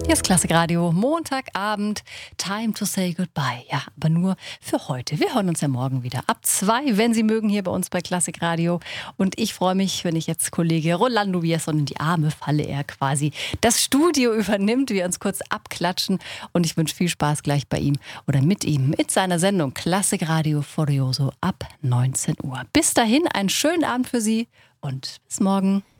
Hier ist Klassikradio, Montagabend, Time to say goodbye. Ja, aber nur für heute. Wir hören uns ja morgen wieder ab 2, wenn Sie mögen, hier bei uns bei Klassikradio. Und ich freue mich, wenn ich jetzt Kollege Rolando Villazón in die Arme falle, er quasi das Studio übernimmt, wir uns kurz abklatschen. Und ich wünsche viel Spaß gleich bei ihm oder mit ihm mit seiner Sendung Klassikradio Furioso ab 19 Uhr. Bis dahin, einen schönen Abend für Sie und bis morgen.